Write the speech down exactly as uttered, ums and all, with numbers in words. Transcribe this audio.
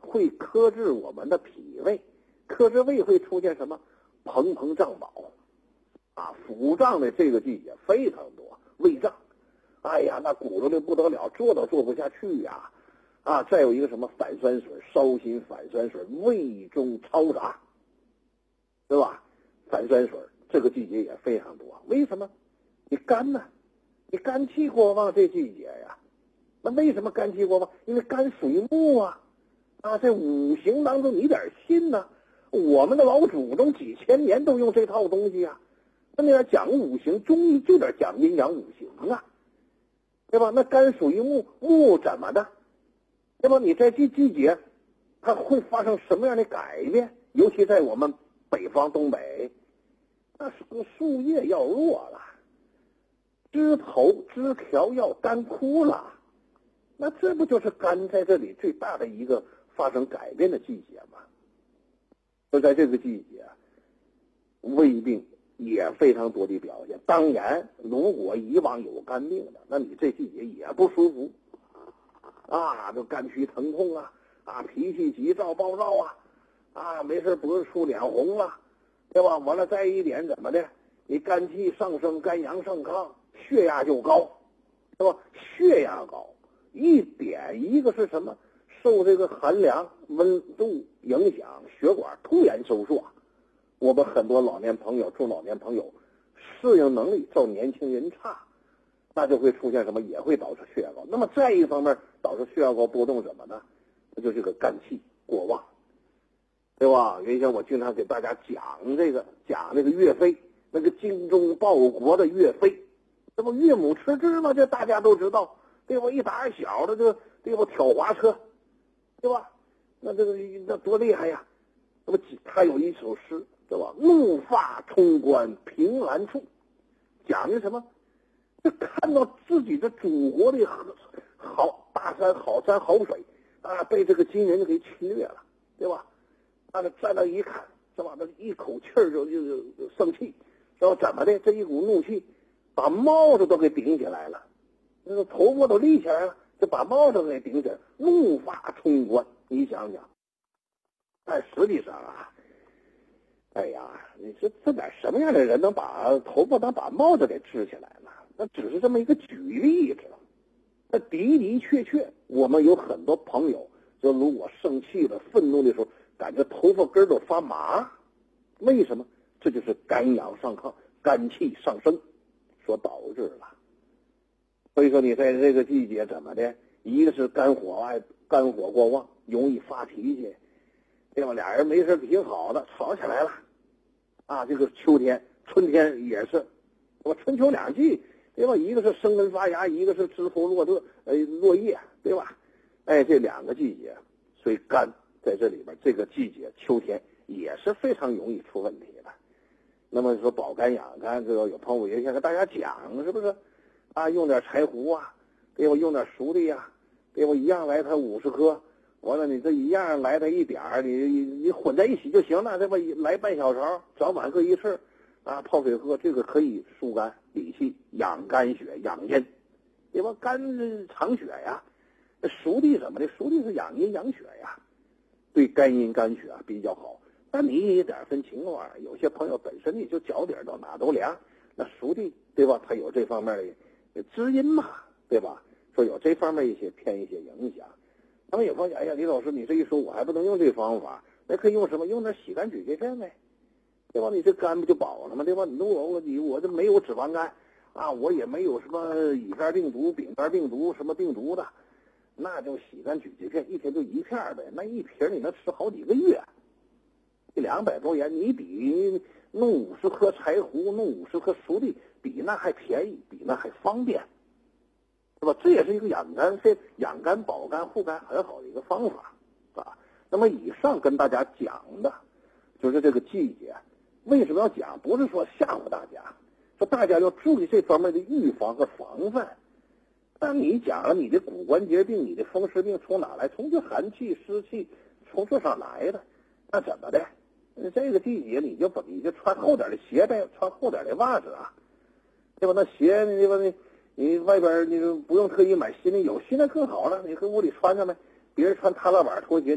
会克制我们的脾胃，克制胃会出现什么膨膨胀饱啊，腹胀的这个季节非常多，胃胀，哎呀，那鼓捣的不得了，坐都坐不下去呀、啊，啊，再有一个什么反酸水，烧心反酸水，胃中嘈杂，对吧？反酸水这个季节也非常多，为什么？你肝呢？你肝气过旺这季节呀，那为什么肝气过旺？因为肝属于木啊，啊，这五行当中你得信呢、啊。我们的老祖宗几千年都用这套东西啊，那你要讲五行，中医就得讲阴阳五行啊，对吧？那肝属于木，木怎么的？对吧？你在这季节，它会发生什么样的改变？尤其在我们北方东北，那树叶要落了。枝头枝条要干枯了，那这不就是肝在这里最大的一个发生改变的季节吗？就在这个季节，胃病也非常多的表现。当然，如果以往有肝病的，那你这季节也不舒服啊，就肝区疼痛啊，啊，脾气急躁暴躁啊，啊，没事脖子粗脸红了，对吧？完了再一点怎么的？你肝气上升，肝阳上亢。血压就高，是吧？血压高，一点一个是什么？受这个寒凉温度影响，血管突然收缩。我们很多老年朋友、中老年朋友适应能力较年轻人差，那就会出现什么？也会导致血压高。那么再一方面导致血压高波动什么呢？那就这个肝气过旺，对吧？原先我经常给大家讲这个，讲那个岳飞，那个精忠报国的岳飞。这不岳母吃汁吗？这大家都知道，对吧？一打小的就对吧，挑滑车，对吧？那这个那多厉害呀！那么他有一首诗，对吧？怒发冲冠凭栏处，讲的什么？就看到自己的祖国的好大山、好山、好水啊，被这个金人给侵略了，对吧？那个站那一看，是吧？那一口气儿就就就生气，然后怎么的？这一股怒气。把帽子都给顶起来了，那个头发都立起来了，就把帽子给顶起来，怒发冲冠。你想想，但实际上啊，哎呀，你说这点什么样的人能把头发能把帽子给支起来呢？那只是这么一个举例子。那的的确确，我们有很多朋友，就如果生气了、愤怒的时候，感觉头发根都发麻，为什么？这就是肝阳上亢，肝气上升所导致了。所以说你在这个季节怎么的，一个是肝火外肝火过旺，容易发脾气，对吧？俩人没事挺好的，吵起来了啊。这个秋天春天也是，我春秋两季，对吧？一个是生根发芽，一个是枝头落叶，呃落叶，对吧？哎，这两个季节，所以肝在这里边这个季节秋天也是非常容易出问题的。那么说保肝养肝，这个有朋友也想跟大家讲，是不是？啊，用点柴胡啊，对吧？用点熟的呀，对吧？一样来它五十克，完了你这一样来它一点儿，你你混在一起就行了，对吧？来半小勺，早晚各一次，啊，泡水喝，这个可以疏肝理气，养肝血，养阴，对吧？肝藏血呀，熟地怎么的？熟地是养阴养血呀，对肝阴肝血啊比较好。但你也得分情况，有些朋友本身你就脚底到哪都凉，那熟地对吧？它有这方面的滋阴嘛，对吧？说有这方面一些偏一些影响。他们有朋友，哎呀，李老师，你这一说，我还不能用这方法，那可以用什么？用点洗肝咀嚼片呗，对吧？你这肝不就饱了吗？对吧？你我我你我这没有脂肪肝啊，我也没有什么乙肝病毒、丙肝病毒什么病毒的，那就洗肝咀嚼片，一天就一片呗，那一瓶你能吃好几个月。这两百多元，你比弄五十颗柴胡、弄五十颗熟地，比那还便宜，比那还方便，是吧？这也是一个养肝、非养肝、保肝、护肝很好的一个方法啊。那么以上跟大家讲的，就是这个季节为什么要讲？不是说吓唬大家，说大家要注意这方面的预防和防范。但你讲了，你的骨关节病、你的风湿病从哪来？从这寒气、湿气从这上来的，那怎么的？这个季节你就不你就穿厚点的鞋呗，穿厚点的袜子啊，对吧？那鞋你吧你你外边你不用特意买新的，有新的更好了，你搁屋里穿上呗。别人穿踏拉板拖鞋。